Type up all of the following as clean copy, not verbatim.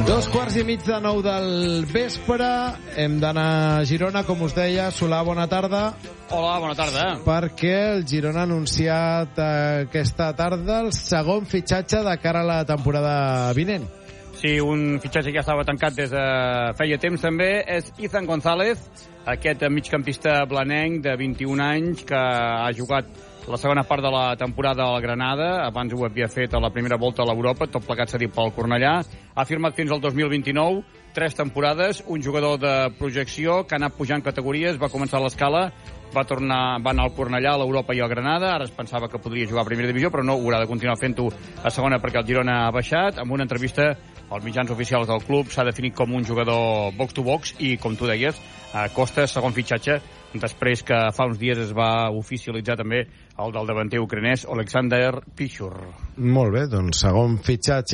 8:30 del vespre. Hem d'anar a Girona, com us deia. Solà, bona tarda. Hola, bona tarda. Perquè el Girona ha anunciat aquesta tarda el segon fitxatge de cara a la temporada vinent. Sí, un fitxatge que ja estava tancat des de feia temps també és Izan González, aquest migcampista blanenc de 21 anys que ha jugat la segona part de la temporada al Granada. Abans ho havia fet a la primera volta a l'Europa, tot plegat cedit pel Cornellà. Ha firmat fins al 2029, 3 temporades, un jugador de projecció que ha anat pujant categories, va començar a l'Escala, va anar al Cornellà, a l'Europa i al Granada. Ara es pensava que podria jugar a primera divisió, però no, haurà de continuar fent-ho a segona perquè el Girona ha baixat. Amb una entrevista als mitjans oficials del club s'ha definit com un jugador box-to-box i, com tu deies, Costa, segon fitxatge, després que fa uns dies es va oficialitzar també el del davanter ucranès Oleksandr Pichur. Molt bé, doncs segon fitxatge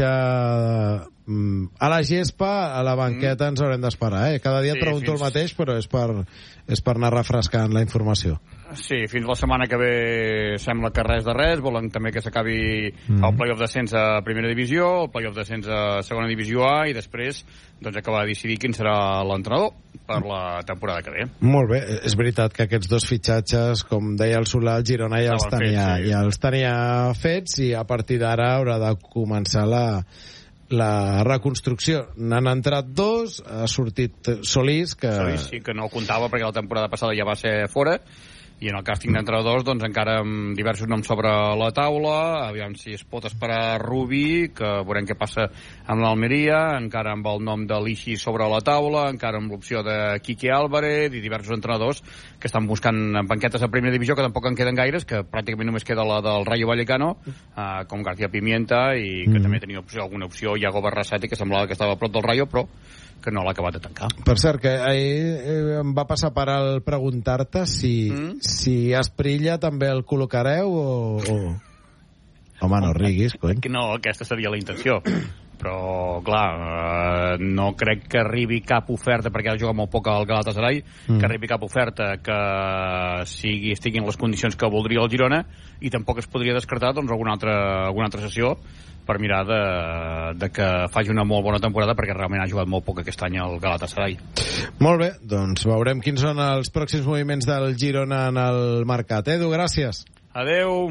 a la gespa, a la banqueta ens haurem d'esperar, Cada dia et pregunto el mateix, però és per anar refrescant la informació. Sí, fins la setmana que ve sembla que res de res. Volen també que s'acabi el play-off descens a primera divisió, el play-off descens a segona divisió A, i després doncs acabar de decidir quin serà l'entrenador per la temporada que ve. Molt bé, és veritat que aquests dos fitxatges, com deia el Solà, el Girona ja els tenia fets, i a partir d'ara haurà de començar la reconstrucció. N'han entrat dos, ha sortit Solís, sí, que no comptava perquè la temporada passada ja va ser fora, i en el càsting d'entrenadors doncs encara amb diversos noms sobre la taula. Aviam si es pot esperar Rubí, que veurem què passa amb l'Almeria, encara amb el nom de Lixi sobre la taula, encara amb l'opció de Quique Álvarez i diversos entrenadors que estan buscant banquetes a primera divisió, que tampoc en queden gaires, que pràcticament només queda la del Rayo Vallecano, com García Pimienta, i que també tenia alguna opció Iago Barrasati, que semblava que estava a prop del Rayo, però que no l'ha acabat de tancar. Per cert, que ahir em va passar per al preguntar-te si Asprilla també el col·locareu o... Home, no riguis, cony. No, aquesta seria la intenció. Però, clar, no crec que arribi cap oferta, perquè ha jugat molt poc al Galatasaray, que arribi cap oferta que estigui en les condicions que voldria el Girona, i tampoc es podria descartar doncs, alguna altra sessió per mirar de que faci una molt bona temporada, perquè realment ha jugat molt poc aquest any al Galatasaray. Molt bé, doncs veurem quins són els pròxims moviments del Girona en el mercat. Edu, gràcies. Adeu.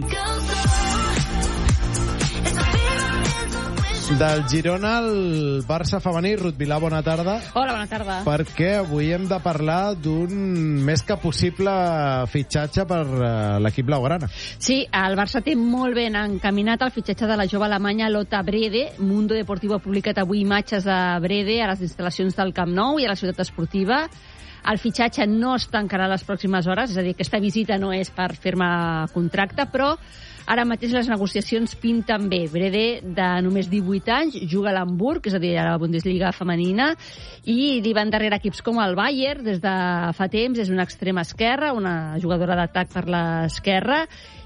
Del Girona al Barça femení, Ruth Vilà, bona tarda. Hola, bona tarda. Perquè avui hem de parlar d'un més que possible fitxatge per l'equip blaugrana. Sí, el Barça té molt ben encaminat el fitxatge de la jove alemanya Lotta Brede. Mundo Deportivo ha publicat avui imatges de Brede a les instal·lacions del Camp Nou i a la ciutat esportiva. El fitxatge no es tancarà les pròximes hores, és a dir, aquesta visita no és per firmar contracte, però ara mateix les negociacions pinten bé. Brede, de només 18 anys, juga a l'Hamburg, és a dir, a la Bundesliga femenina, i li van darrere equips com el Bayern des de fa temps. És una extrema esquerra, una jugadora d'atac per l'esquerra,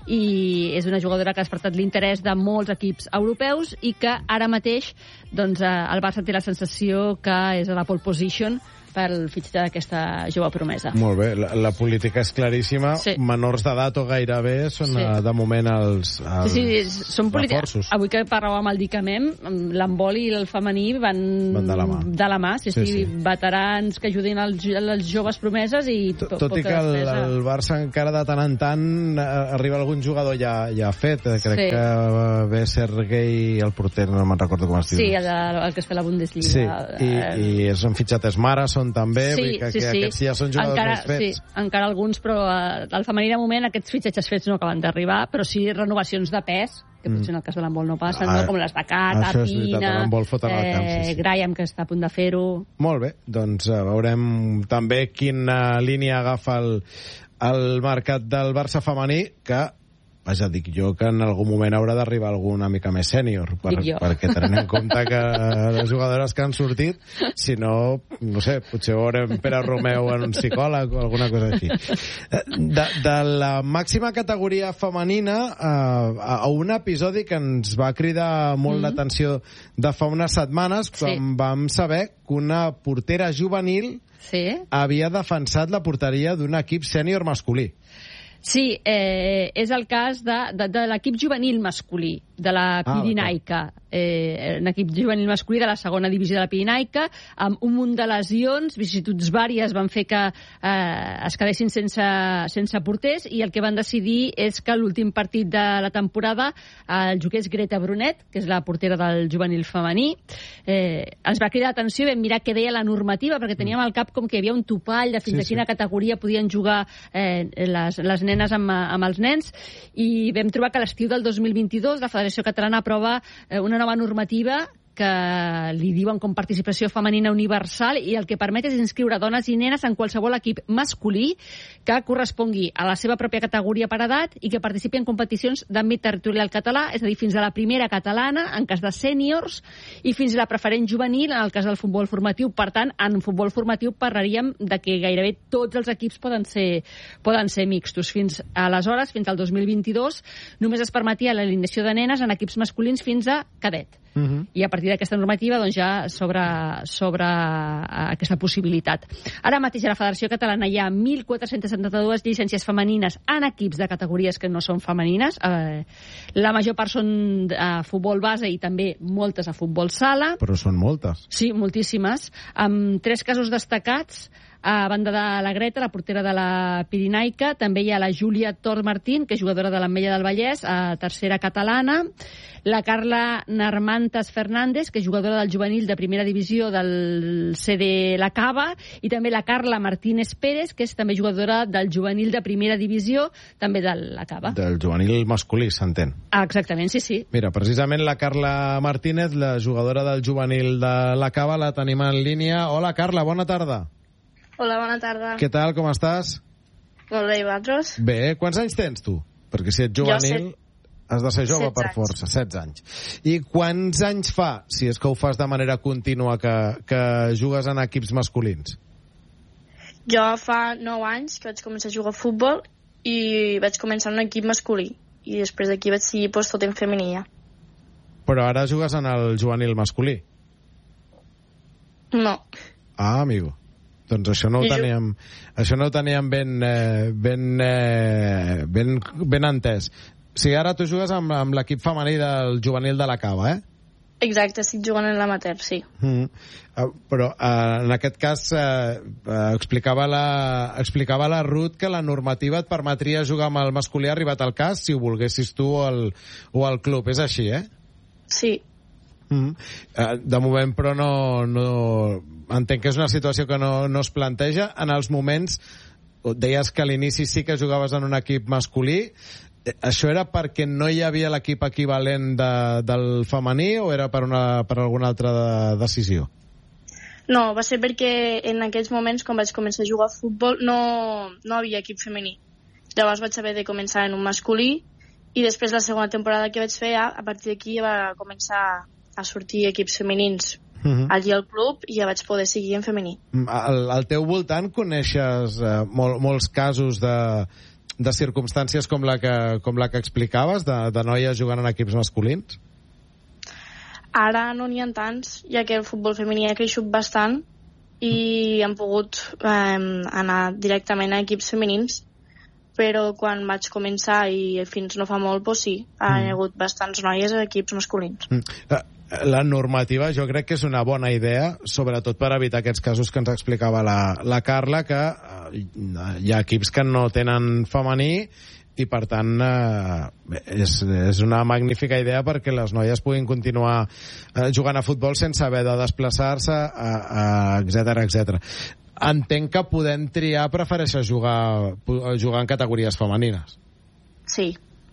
i és una jugadora que ha despertat l'interès de molts equips europeus i que ara mateix doncs, el Barça té la sensació que és a la pole position pel fitxatge d'aquesta jove promesa. Molt bé, la política és claríssima. Sí. Menors d'edat o gairebé són de moment els són reforços. Avui que parlàvem amb el Dicamem, l'handbol i el femení van de la mà. Sí. Veterans que ajudin les joves promeses i tot i que el Barça encara de tant en tant arriba algun jugador ja fet. Crec que ve Sergei, el porter, no me'n recordo com es diu. Sí, el que es fa la Bundesliga. Sí, i són fitxates Marason també, aquests ja són jugadors més fets. Sí, encara alguns, però al femení de moment aquests fitxatges fets no acaben d'arribar, però sí renovacions de pes, que potser en el cas de l'handbol no passen, com les de Cata, Pina, Graham, que està a punt de fer-ho. Molt bé, doncs veurem també quina línia agafa el mercat del Barça femení, que vaja, dic jo que en algun moment haurà d'arribar algú una mica més sènior, perquè tenint en compte que les jugadores que han sortit, si no sé, potser veurem Pere Romeu en un psicòleg o alguna cosa així. De la màxima categoria femenina a un episodi que ens va cridar molt l'atenció de fa unes setmanes, quan vam saber que una portera juvenil havia defensat la porteria d'un equip sènior masculí. Sí, és el cas de l'equip juvenil masculí, de la Pirinaica. Un equip juvenil masculí de la segona divisió de la Pirinaica, amb un munt de lesions, vicissituds vàries van fer que es quedessin sense porters, i el que van decidir és que l'últim partit de la temporada el jugués Greta Brunet, que és la portera del juvenil femení. Ens va cridar l'atenció i vam mirar què deia la normativa, perquè teníem al cap com que hi havia un topall de fins a quina categoria podien jugar les nenes amb els nens, i vam trobar que a l'estiu del 2022 la Federació Catalana aprova una nova normativa que li diuen com participació femenina universal, i el que permet és inscriure dones i nenes en qualsevol equip masculí que correspongui a la seva pròpia categoria per edat i que participi en competicions d'àmbit territorial català, és a dir, fins a la primera catalana en cas de sèniors i fins a la preferent juvenil en el cas del futbol formatiu. Per tant, en futbol formatiu parlaríem de que gairebé tots els equips poden ser mixtos. Fins aleshores, fins al 2022, només es permetia l'alineació de nenes en equips masculins fins a cadet. I a partir d'aquesta normativa doncs, ja s'obre aquesta possibilitat. Ara mateix a la Federació Catalana hi ha 1.472 llicències femenines en equips de categories que no són femenines. La major part són a futbol base i també moltes a futbol sala. Però són moltes. Sí, moltíssimes. Amb 3 casos destacats. A banda de la Greta, la portera de la Pirinaica, també hi ha la Júlia Tor Martín, que és jugadora de l'Ametlla del Vallès, tercera catalana, la Carla Narmantas Fernández, que és jugadora del juvenil de primera divisió del CD La Cava, i també la Carla Martínez Pérez, que és també jugadora del juvenil de primera divisió, també de La Cava. Del juvenil masculí, s'entén. Exactament, sí. Mira, precisament la Carla Martínez, la jugadora del juvenil de La Cava, la tenim en línia. Hola, Carla, bona tarda. Hola, bona tarda. Què tal, com estàs? Molt bé, i vosaltres? Bé, quants anys tens tu? Perquè si ets juvenil has de ser jove per força, 16 anys. I quants anys fa, si és que ho fas de manera contínua, que jugues en equips masculins? Jo fa 9 anys que vaig començar a jugar a futbol i vaig començar en un equip masculí. I després d'aquí vaig seguir tot en femení ja. Però ara jugues en el juvenil masculí? No. Ah, amigo. Doncs això no ho teníem ben entès. O sigui, ara tu jugues amb l'equip femení del juvenil de La Cava, eh? Exacte, estic jugant en l'amateur, sí. Però en aquest cas explicava la Ruth que la normativa et permetria jugar amb el masculí arribat al cas si ho volguessis tu o el club. És així, eh? Sí. De moment, però, no entenc que és una situació que no es planteja. En els moments, deies que a l'inici sí que jugaves en un equip masculí. Això era perquè no hi havia l'equip equivalent del femení o era per alguna altra decisió? No, va ser perquè en aquells moments, quan vaig començar a jugar a futbol, no havia equip femení. Llavors vaig haver de començar en un masculí i després la segona temporada que vaig fer, a partir d'aquí va començar a sortir equips femenins allí al club i ja vaig poder seguir en femení. Al teu voltant coneixes molts casos de circumstàncies com la que explicaves, de noies jugant en equips masculins? Ara no n'hi ha tants, ja que el futbol femení ha creixut bastant i han pogut anar directament a equips femenins, però quan vaig començar i fins no fa molt, doncs sí, ha hagut bastants noies a equips masculins. La normativa jo crec que és una bona idea, sobretot per evitar aquests casos que ens explicava la Carla, que hi ha equips que no tenen femení i per tant és una magnífica idea perquè les noies puguin continuar jugant a futbol sense haver de desplaçar-se, etc. Entenc que podent triar prefereixes jugar en categories femenines. Sí.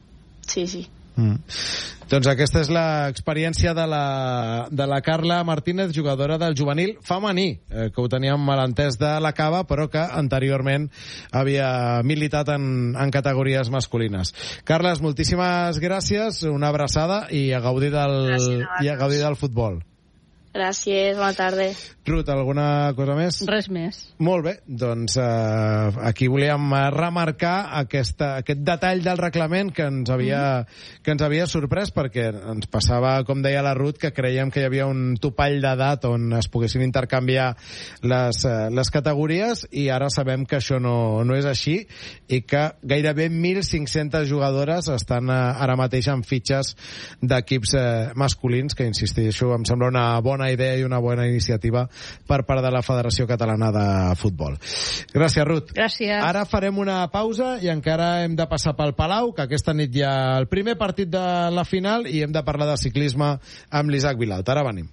Doncs aquesta és l'experiència de la Carla Martínez, jugadora del juvenil femení, que ho teníem malentès de La Cava, però que anteriorment havia militat en categories masculines. Carles, moltíssimes gràcies, una abraçada i a gaudir del futbol. Gràcies, bona tarda. Ruth, alguna cosa més? Res més. Molt bé, doncs aquí volíem remarcar aquest detall del reglament que ens havia sorprès, perquè ens passava, com deia la Ruth, que creiem que hi havia un topall d'edat on es poguessin intercanviar les categories, i ara sabem que això no és així, i que gairebé 1.500 jugadores estan ara mateix en fitxes d'equips masculins, que insisteixo, em sembla una bona idea i una bona iniciativa per part de la Federació Catalana de Futbol. Gràcies, Ruth. Gràcies. Ara farem una pausa i encara hem de passar pel Palau, que aquesta nit hi ha el primer partit de la final, i hem de parlar de ciclisme amb l'Isaac Vilaut. Ara venim.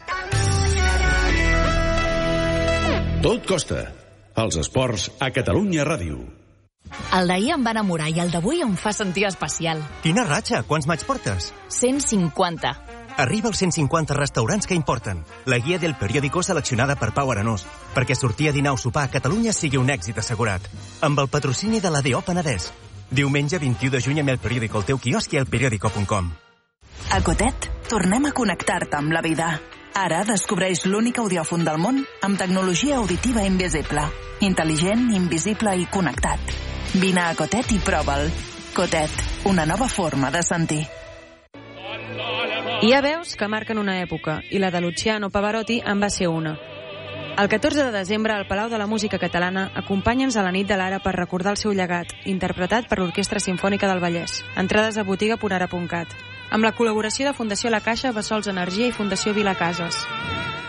Tot costa. Els esports a Catalunya Ràdio. El d'ahir em va enamorar i el d'avui em fa sentir especial. Quina ratxa? Quants maig portes? 150. Arriba als 150 restaurants que importen. La guia del periòdico seleccionada per Pau Arenós, perquè sortir a dinar o sopar a Catalunya sigui un èxit assegurat. Amb el patrocini de l'ADO Penedès. Diumenge 21 de juny amb el periòdico al teu quiosc i al periódico.com. A Cotet, tornem a connectar-te amb la vida. Ara descobreix l'únic audiòfon del món amb tecnologia auditiva invisible. Intel·ligent, invisible i connectat. Vine a Cotet i prova'l. Cotet, una nova forma de sentir. Hi ha veus que marquen una època, i la de Luciano Pavarotti en va ser una. El 14 de desembre, al Palau de la Música Catalana, acompanya'ns a la nit de l'Ara per recordar el seu llegat, interpretat per l'Orquestra Simfònica del Vallès. Entrades a botiga.ara.cat. Amb la col·laboració de Fundació La Caixa, Bessols Energia i Fundació Vila Cases.